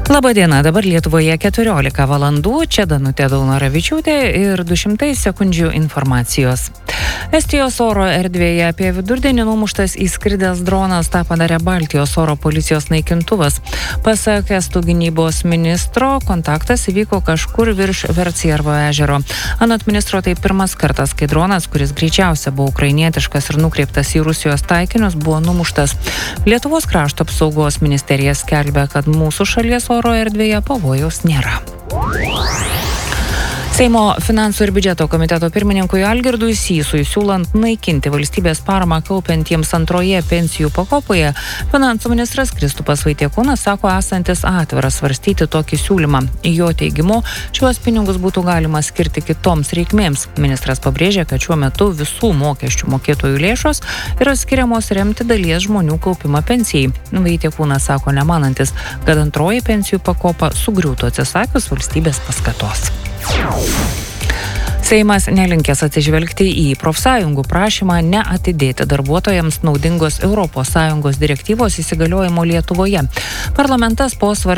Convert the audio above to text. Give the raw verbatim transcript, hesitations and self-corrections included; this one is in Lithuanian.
Labadiena, dabar Lietuvoje keturiolika valandų, čia Danutė Daunoravičiūtė ir du šimtai sekundžių informacijos. Estijos oro erdvėje apie vidurdienį numuštas įskridęs dronas, tą padarė Baltijos oro policijos naikintuvas. Pasak estų gynybos ministro, kontaktas įvyko kažkur virš Vertsjärvo ežero. Anot ministro, tai pirmas kartas, kai dronas, kuris greičiausia buvo ukrainietiškas ir nukreiptas į Rusijos taikinius, buvo numuštas. Lietuvos krašto apsaugos ministerija skelbia, kad mūsų šalies oro erdvėje pavojaus nėra. Seimo finansų ir biudžeto komiteto pirmininkui Algirdui Sysui siūlant naikinti valstybės paramą kaupiantiems antroje pensijų pakopoje, finansų ministras Kristupas Vaitiekūnas sako esantis atviras svarstyti tokį siūlymą. Jo teigimu, šiuos pinigus būtų galima skirti kitoms reikmėms. Ministras pabrėžė, kad šiuo metu visų mokesčių mokėtojų lėšos yra skiriamos remti dalies žmonių kaupimą pensijai. Vaitiekūnas sako nemanantis, kad antroji pensijų pakopa sugriūtų atsisakius valstybės paskatos. Seimas nelinkęs atsižvelgti į profsąjungų prašymą neatidėti darbuotojams naudingos Europos Sąjungos direktyvos įsigaliojimo Lietuvoje. Parlamentas po svarstymų